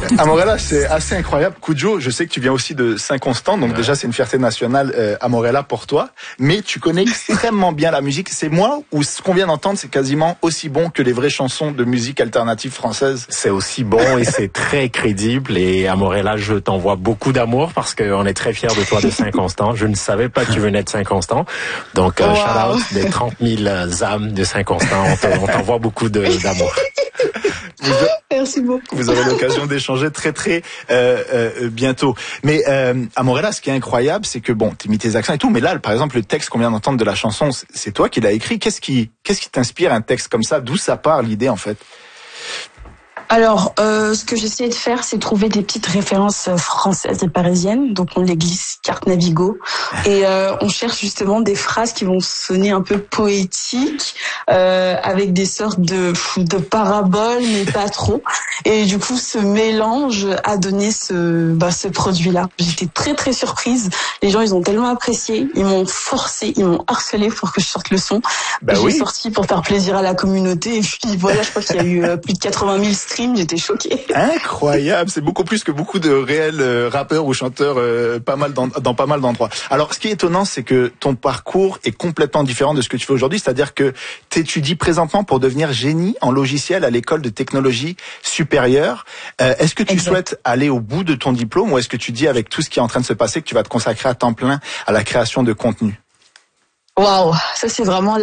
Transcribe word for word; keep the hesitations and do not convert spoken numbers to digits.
Amorella, c'est assez incroyable. Koujo, je sais que tu viens aussi de Saint-Constant, donc ouais. déjà c'est une fierté nationale, euh, Amorella pour toi. Mais tu connais extrêmement bien la musique. C'est moi ou ce qu'on vient d'entendre, c'est quasiment aussi bon que les vraies chansons de musique alternative française. C'est aussi bon et c'est très crédible. Et Amorella, je t'envoie beaucoup d'amour parce qu'on est très fiers de toi de Saint-Constant. Je ne savais pas que tu venais de Saint-Constant. Donc, euh, wow. shout out des trente mille âmes de Saint-Constant. On t'envoie beaucoup de, d'amour. Vous, Merci beaucoup. Vous aurez l'occasion d'échanger très très euh, euh, bientôt. Mais euh, Amorella, ce qui est incroyable, c'est que bon, t'imites tes accents et tout, mais là, par exemple, le texte qu'on vient d'entendre de la chanson, c'est toi qui l'as écrit. Qu'est-ce qui, qu'est-ce qui t'inspire un texte comme ça? D'où ça part l'idée en fait? Alors, euh, ce que j'essaie de faire, c'est trouver des petites références françaises et parisiennes. Donc, on les glisse carte Navigo. Et euh, on cherche justement des phrases qui vont sonner un peu poétiques, euh, avec des sortes de, de paraboles, mais pas trop. Et du coup, ce mélange a donné ce, bah, ce produit-là. J'étais très, très surprise. Les gens, ils ont tellement apprécié. Ils m'ont forcé, ils m'ont harcelé pour que je sorte le son. Bah J'ai oui. sorti pour faire plaisir à la communauté. Et puis, voilà, je crois qu'il y a eu euh, plus de quatre-vingt mille streams. J'étais choquée. Incroyable, c'est beaucoup plus que beaucoup de réels euh, rappeurs ou chanteurs euh, pas mal dans, dans pas mal d'endroits. Alors, ce qui est étonnant, c'est que ton parcours est complètement différent de ce que tu fais aujourd'hui, c'est-à-dire que tu étudies présentement pour devenir génie en logiciel à l'école de technologie supérieure. Euh, est-ce que tu exact. souhaites aller au bout de ton diplôme ou est-ce que tu dis avec tout ce qui est en train de se passer que tu vas te consacrer à temps plein à la création de contenu? Waouh, ça c'est vraiment